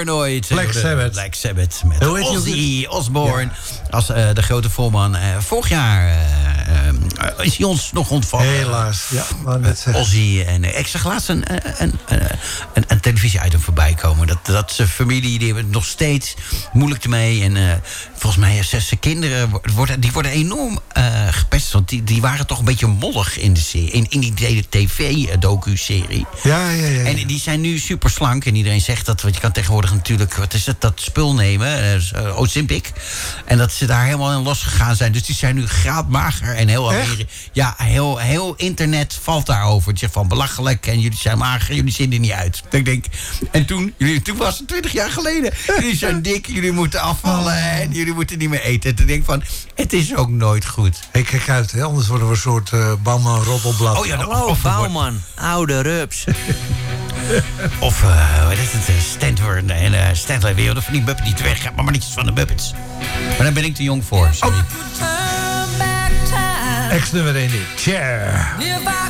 Paranoid. Black Sabbath. Black Sabbath met Ozzy Osbourne als de grote voorman. Vorig jaar is hij ons nog ontvallen. Helaas. Ja, maar net zeggen. Ozzy. En ik zag laatst een televisie-item voorbij komen. Dat zijn familie, die hebben het nog steeds moeilijk ermee. En volgens mij 6 kinderen die worden enorm gepest. Want die waren toch een beetje mollig in de serie. In die tv-docu-serie. Ja. En die zijn nu super slank. En iedereen zegt dat. Want je kan tegenwoordig natuurlijk, wat is het, dat spul nemen. Ozempic. En dat ze daar helemaal in losgegaan zijn. Dus die zijn nu graadmager. En heel internet valt daarover. Het zegt van belachelijk. En jullie zijn mager. Jullie zien er niet uit. Ik denk, en toen was het 20 jaar geleden. Jullie zijn dik. Jullie moeten afvallen. En jullie moeten niet meer eten. En toen denk ik van, het is ook nooit goed. Hey, kijk uit, hè? Anders worden we een soort Bouwman-roddelblad. Oh ja, Hallo, Bouwman. Oude rups. Of, wat is het? Stanford en Stanley weer. Van die Muppet die weggaat, maar niets van de Muppets. Maar daar ben ik te jong voor. Sorry. Ex-nummer 1 in Chair.